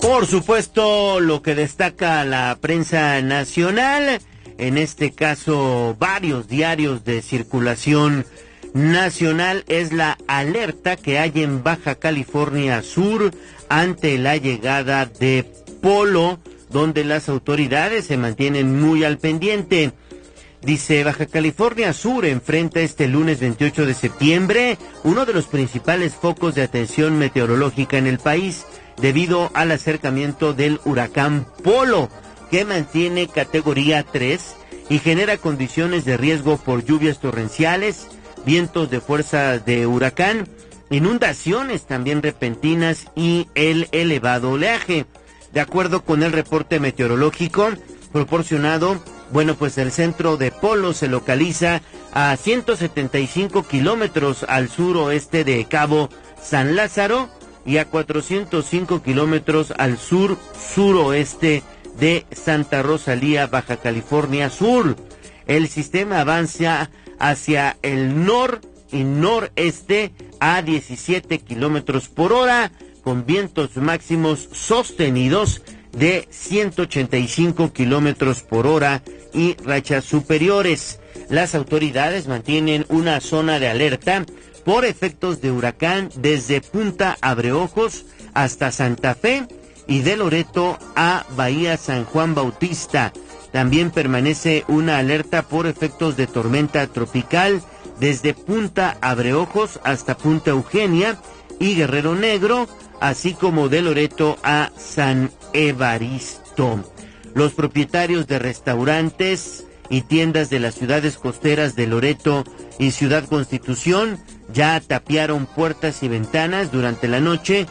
Por supuesto, lo que destaca la prensa nacional, en este caso varios diarios de circulación nacional, es la alerta que hay en Baja California Sur ante la llegada de Polo, donde las autoridades se mantienen muy al pendiente. Dice, Baja California Sur enfrenta este lunes 28 de septiembre uno de los principales focos de atención meteorológica en el país, debido al acercamiento del huracán Polo, que mantiene categoría 3 y genera condiciones de riesgo por lluvias torrenciales, vientos de fuerza de huracán, inundaciones también repentinas y el elevado oleaje. De acuerdo con el reporte meteorológico proporcionado, pues el centro de Polo se localiza a 175 kilómetros al suroeste de Cabo San Lázaro y a 405 kilómetros al sur-suroeste de Santa Rosalía, Baja California Sur. El sistema avanza hacia el nor y noreste a 17 kilómetros por hora, con vientos máximos sostenidos de 185 kilómetros por hora y rachas superiores. Las autoridades mantienen una zona de alerta por efectos de huracán desde Punta Abreojos hasta Santa Fe y de Loreto a Bahía San Juan Bautista. También permanece una alerta por efectos de tormenta tropical desde Punta Abreojos hasta Punta Eugenia y Guerrero Negro, así como de Loreto a San Evaristo. Los propietarios de restaurantes y tiendas de las ciudades costeras de Loreto y Ciudad Constitución ya tapiaron puertas y ventanas durante la noche